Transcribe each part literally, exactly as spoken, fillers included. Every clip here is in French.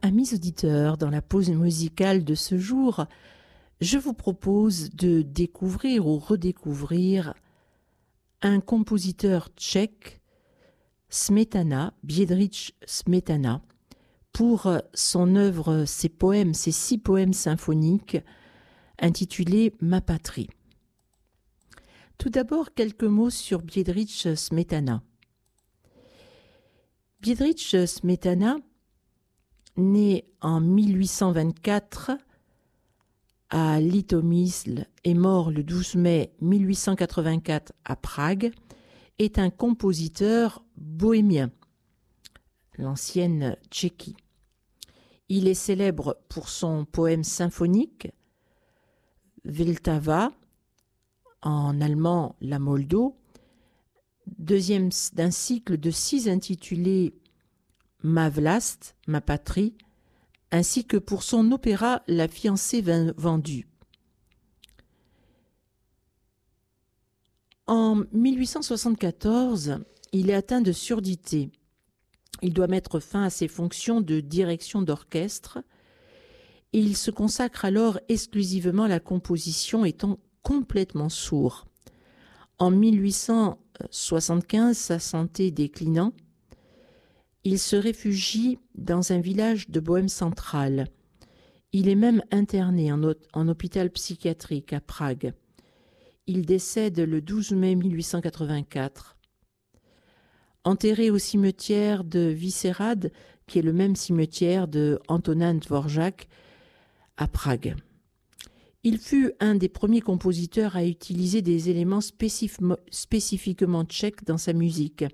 Amis auditeurs, dans la pause musicale de ce jour, je vous propose de découvrir ou redécouvrir un compositeur tchèque, Smetana, Bedřich Smetana, pour son œuvre, ses poèmes, ses six poèmes symphoniques intitulés Ma patrie. Tout d'abord, quelques mots sur Bedřich Smetana. Bedřich Smetana, né en mille huit cent vingt-quatre à Litomyšl et mort le douze mai mille huit cent quatre-vingt-quatre à Prague, est un compositeur bohémien, l'ancienne Tchéquie. Il est célèbre pour son poème symphonique Vltava, en allemand La Moldo, deuxième d'un cycle de six intitulés Ma vlast, ma patrie, ainsi que pour son opéra La fiancée vendue. En mille huit cent soixante-quatorze, il est atteint de surdité. Il doit mettre fin à ses fonctions de direction d'orchestre et il se consacre alors exclusivement à la composition, étant complètement sourd. En mille huit cent soixante-quinze, sa santé déclinant, il se réfugie dans un village de Bohême centrale. Il est même interné en, en hôpital psychiatrique à Prague. Il décède le douze mai mille huit cent quatre-vingt-quatre. Enterré au cimetière de Vyšehrad, qui est le même cimetière de Antonín Dvořák, à Prague. Il fut un des premiers compositeurs à utiliser des éléments spécif- spécifiquement tchèques dans sa musique.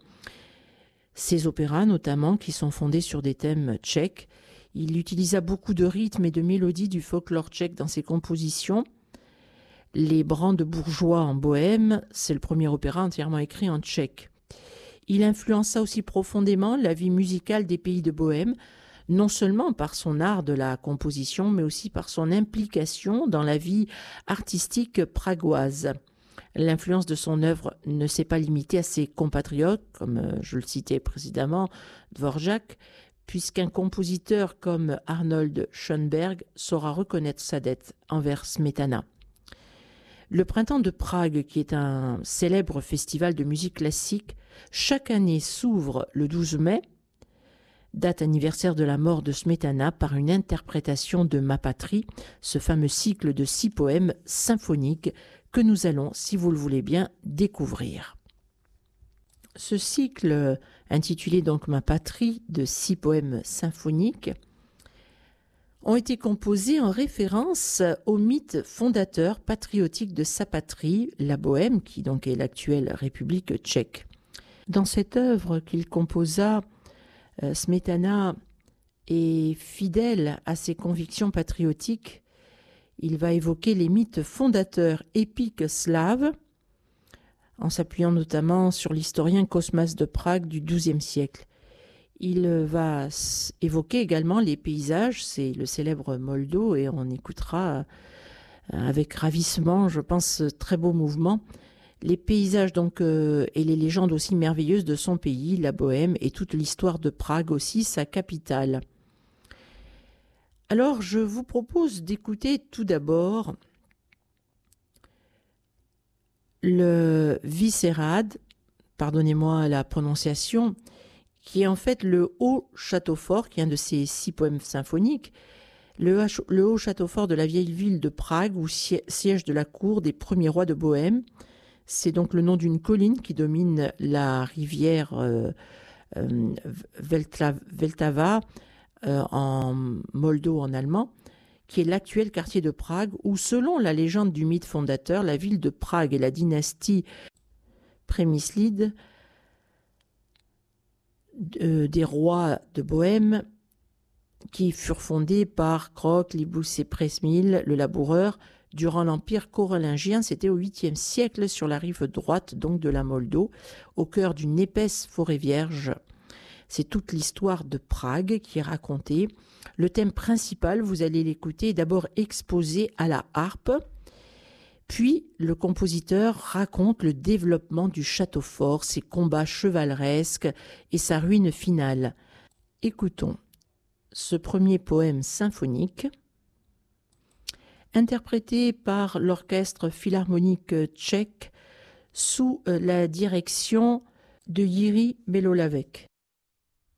Ses opéras, notamment, qui sont fondés sur des thèmes tchèques. Il utilisa beaucoup de rythmes et de mélodies du folklore tchèque dans ses compositions. Les Brandebourgeois en Bohême, c'est le premier opéra entièrement écrit en tchèque. Il influença aussi profondément la vie musicale des pays de Bohême, non seulement par son art de la composition, mais aussi par son implication dans la vie artistique pragoise. L'influence de son œuvre ne s'est pas limitée à ses compatriotes, comme je le citais précédemment, Dvořák, puisqu'un compositeur comme Arnold Schönberg saura reconnaître sa dette envers Smetana. Le Printemps de Prague, qui est un célèbre festival de musique classique, chaque année s'ouvre le douze mai, date anniversaire de la mort de Smetana, par une interprétation de Ma patrie, ce fameux cycle de six poèmes symphoniques que nous allons, si vous le voulez bien, découvrir. Ce cycle, intitulé donc Ma patrie, de six poèmes symphoniques, ont été composés en référence au mythe fondateur patriotique de sa patrie, la Bohême, qui donc est l'actuelle République tchèque. Dans cette œuvre qu'il composa, euh, Smetana est fidèle à ses convictions patriotiques. Il va évoquer les mythes fondateurs épiques slaves, en s'appuyant notamment sur l'historien Cosmas de Prague du douzième siècle. Il va évoquer également les paysages, c'est le célèbre Moldo, et on écoutera avec ravissement, je pense, très beau mouvement, les paysages donc euh, et les légendes aussi merveilleuses de son pays, la Bohême, et toute l'histoire de Prague aussi, sa capitale. Alors, je vous propose d'écouter tout d'abord le Vyšehrad, pardonnez-moi la prononciation, qui est en fait le haut château fort, qui est un de ces six poèmes symphoniques, le, le haut château fort de la vieille ville de Prague, où siège de la cour des premiers rois de Bohême. C'est donc le nom d'une colline qui domine la rivière euh, euh, Vltava, euh, en Moldo en allemand, qui est l'actuel quartier de Prague, où selon la légende du mythe fondateur, la ville de Prague et la dynastie Přemyslid, des rois de Bohême, qui furent fondés par Krok, Libus et Přemysl, le laboureur, durant l'empire carolingien. C'était au huitième siècle, sur la rive droite donc de la Moldo, au cœur d'une épaisse forêt vierge. C'est toute l'histoire de Prague qui est racontée. Le thème principal, vous allez l'écouter, est d'abord exposé à la harpe. Puis, le compositeur raconte le développement du château fort, ses combats chevaleresques et sa ruine finale. Écoutons ce premier poème symphonique, interprété par l'Orchestre philharmonique tchèque sous la direction de Jiří Belohlavek.